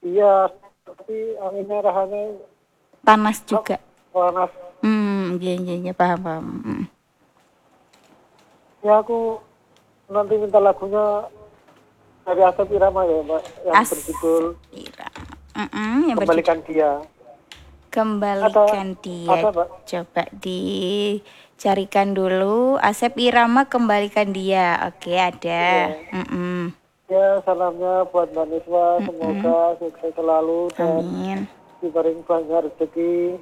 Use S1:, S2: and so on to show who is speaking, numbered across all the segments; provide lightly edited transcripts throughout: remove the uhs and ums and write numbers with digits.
S1: Iya, tapi anginnya rahannya
S2: Panas juga.
S1: panas.
S2: Iya, paham.
S1: Ya aku nanti minta lagunya dari Asep Irama ya Mbak, yang berjudul
S2: Yang
S1: Kembalikan Dia.
S2: Kembalikan Dia.
S1: Ada Mbak?
S2: Coba dicarikan dulu. Asep Irama Kembalikan Dia. Oke, ada.
S1: Iya. Ya, salamnya buat Mbak Niswa, semoga sukses selalu dan
S2: Amin.
S1: diberi banyak rezeki.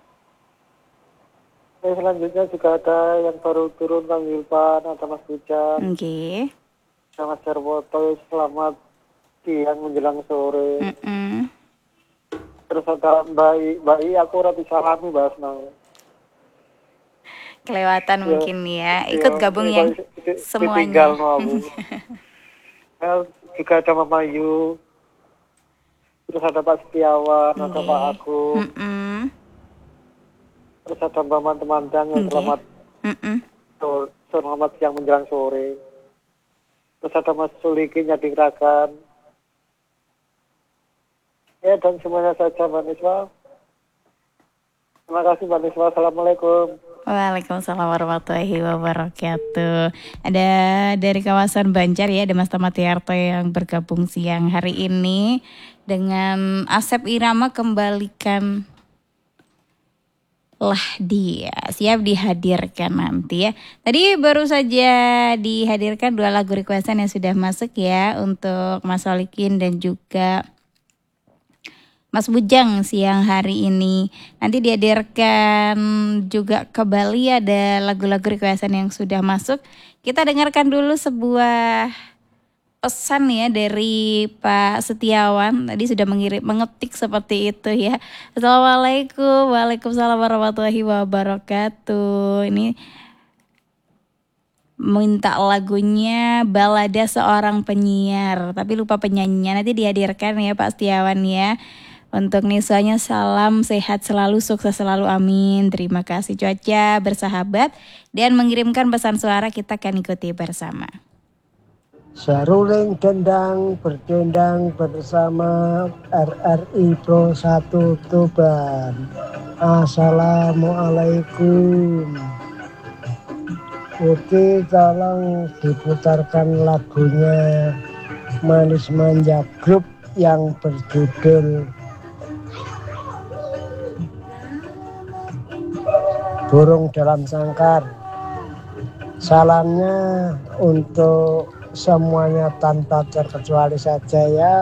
S1: Selanjutnya juga ada yang baru turun, Kang Wilpan, ada Mas Bujan,
S2: Oke.
S1: ada Mas Jarwoto, selamat siang menjelang sore. Terus ada Mbak I, aku rati salami Mbak Asnang.
S2: Kelewatan mungkin ya. Ikut gabung yang semuanya.
S1: Ditinggal mau aku. Juga ada Mama Yu, terus ada Pak Setiawan, ada Pak Agung, terus ada Mbak Temandan yang selamat siang menjelang sore. Terus ada Mas Sulikin Yadingrakan. Ya, dan semuanya saja Mbak Niswa. Terima kasih Mbak Niswa. Assalamualaikum.
S2: Waalaikumsalam warahmatullahi wabarakatuh. Ada dari kawasan Banjar ya, ada Mas Tamatiarto yang bergabung siang hari ini dengan Asep Irama Kembalikan lah Dia. Siap dihadirkan nanti ya. Tadi baru saja dihadirkan 2 lagu requestan yang sudah masuk ya untuk Mas Solikin dan juga Mas Bujang siang hari ini. Nanti dihadirkan juga kembali ada lagu-lagu requestan yang sudah masuk. Kita dengarkan dulu sebuah pesan ya dari Pak Setiawan. Tadi sudah mengetik seperti itu ya. Assalamualaikum. Waalaikumsalam warahmatullahi wabarakatuh. Ini minta lagunya Balada Seorang Penyiar, tapi lupa penyanyinya. Nanti dihadirkan ya Pak Setiawan ya. Untuk Niswanya salam sehat selalu, sukses selalu, amin. Terima kasih cuaca bersahabat dan mengirimkan pesan suara, kita akan ikuti bersama.
S3: Seruling gendang berdendang bersama RRI Pro 1 Tuban. Assalamualaikum. Oke, tolong diputarkan lagunya Manis Manja Group yang berjudul Burung Dalam Sangkar. Salamnya untuk semuanya tanpa terkecuali saja ya.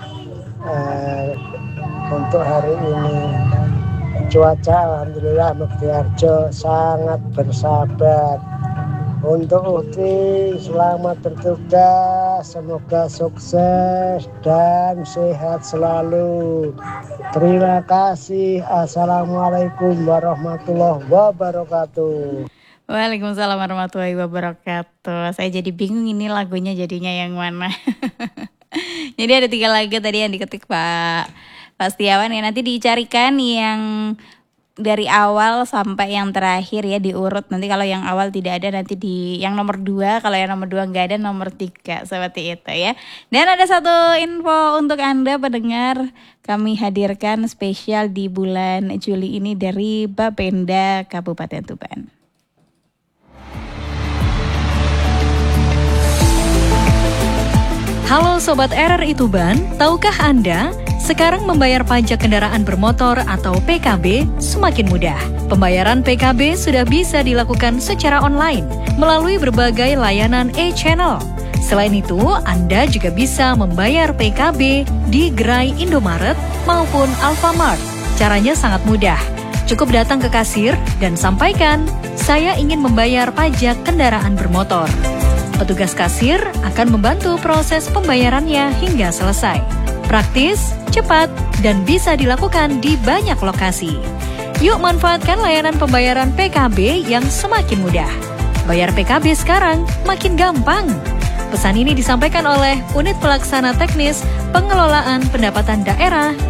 S3: Untuk hari ini cuaca alhamdulillah Mektiarjo sangat bersahabat. Untuk Uti selamat bertugas, semoga sukses dan sehat selalu. Terima kasih. Assalamualaikum warahmatullahi wabarakatuh.
S2: Waalaikumsalam warahmatullahi wabarakatuh. Saya jadi bingung ini lagunya jadinya yang mana. Jadi ada 3 lagu tadi yang diketik Pak Setiawan ya. Nanti dicarikan yang dari awal sampai yang terakhir ya, diurut. Nanti kalau yang awal tidak ada, nanti di yang nomor 2. Kalau yang nomor 2 nggak ada, nomor 3. Seperti itu ya. Dan ada satu info untuk Anda pendengar. Kami hadirkan spesial di bulan Juli ini dari Bapenda Kabupaten Tuban.
S4: Halo Sobat RRI Tuban, tahukah Anda? Sekarang membayar pajak kendaraan bermotor atau PKB semakin mudah. Pembayaran PKB sudah bisa dilakukan secara online melalui berbagai layanan e-channel. Selain itu, Anda juga bisa membayar PKB di gerai Indomaret maupun Alfamart. Caranya sangat mudah. Cukup datang ke kasir dan sampaikan, "Saya ingin membayar pajak kendaraan bermotor." Petugas kasir akan membantu proses pembayarannya hingga selesai. Praktis, cepat, dan bisa dilakukan di banyak lokasi. Yuk manfaatkan layanan pembayaran PKB yang semakin mudah. Bayar PKB sekarang makin gampang. Pesan ini disampaikan oleh Unit Pelaksana Teknis Pengelolaan Pendapatan Daerah